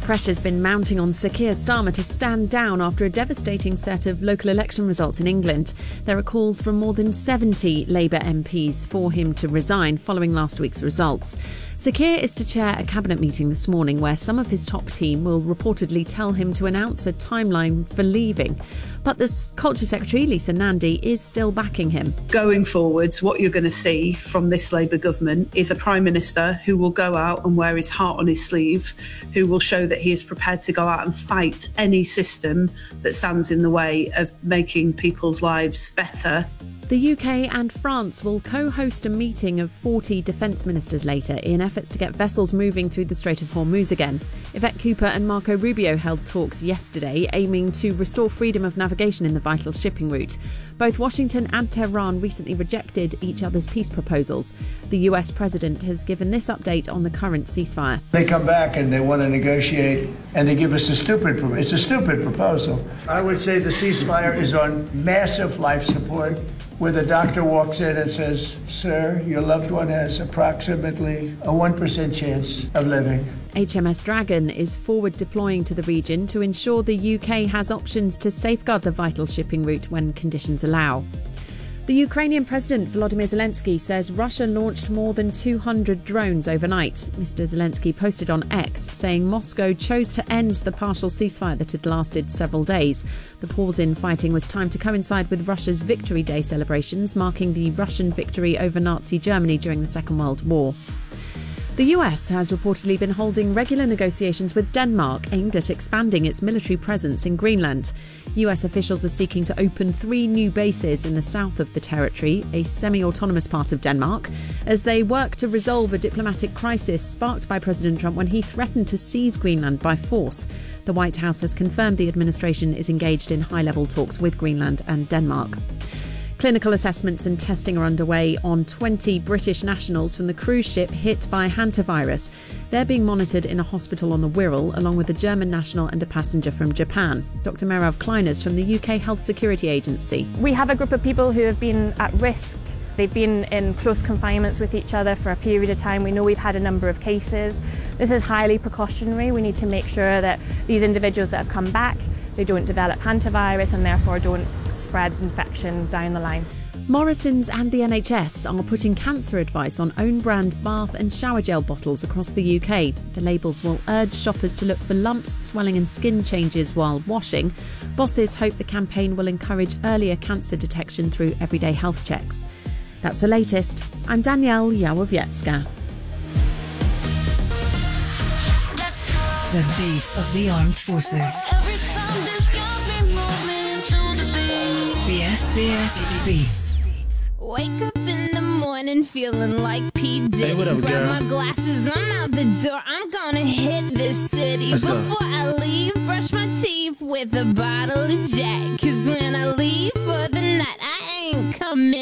Pressure's been mounting on Sir Keir Starmer to stand down after a devastating set of local election results in England. There are calls from more than 70 Labour MPs for him to resign following last week's results. Sir Keir is to chair a cabinet meeting this morning where some of his top team will reportedly tell him to announce a timeline for leaving. But the Culture Secretary, Lisa Nandy, is still backing him. Going forwards, what you're going to see from this Labour government is a Prime Minister who will go out and wear his heart on his sleeve, who will show that he is prepared to go out and fight any system that stands in the way of making people's lives better. The UK and France will co-host a meeting of 40 defence ministers later in efforts to get vessels moving through the Strait of Hormuz again. Yvette Cooper and Marco Rubio held talks yesterday aiming to restore freedom of navigation in the vital shipping route. Both Washington and Tehran recently rejected each other's peace proposals. The US president has given this update on the current ceasefire. They come back and they want to negotiate and they give us a stupid proposal. I would say the ceasefire is on massive life support, where the doctor walks in and says, "Sir, your loved one has approximately a 1% chance of living." HMS Dragon is forward deploying to the region to ensure the UK has options to safeguard the vital shipping route when conditions allow. The Ukrainian President Volodymyr Zelensky says Russia launched more than 200 drones overnight. Mr. Zelensky posted on X saying Moscow chose to end the partial ceasefire that had lasted several days. The pause in fighting was timed to coincide with Russia's Victory Day celebrations, marking the Russian victory over Nazi Germany during the Second World War. The US has reportedly been holding regular negotiations with Denmark aimed at expanding its military presence in Greenland. US officials are seeking to open 3 new bases in the south of the territory, a semi-autonomous part of Denmark, as they work to resolve a diplomatic crisis sparked by President Trump when he threatened to seize Greenland by force. The White House has confirmed the administration is engaged in high-level talks with Greenland and Denmark. Clinical assessments and testing are underway on 20 British nationals from the cruise ship hit by hantavirus. They're being monitored in a hospital on the Wirral, along with a German national and a passenger from Japan. Dr. Merav Kleiners from the UK Health Security Agency. We have a group of people who have been at risk. They've been in close confinements with each other for a period of time. We know we've had a number of cases. This is highly precautionary. We need to make sure that these individuals that have come back, they don't develop hantavirus and therefore don't spread infection down the line. Morrisons and the NHS are putting cancer advice on own-brand bath and shower gel bottles across the UK. The labels will urge shoppers to look for lumps, swelling and skin changes while washing. Bosses hope the campaign will encourage earlier cancer detection through everyday health checks. That's the latest. I'm Danielle Yawowiecka. The beat of the armed forces. The FPS Beats. Wake up in the morning feeling like P. Diddy. Hey, what up, Grab girl? my glasses, I'm out the door. I'm gonna hit this city. Let's go. Before I leave, brush my teeth with a bottle of Jack. 'Cause when I leave,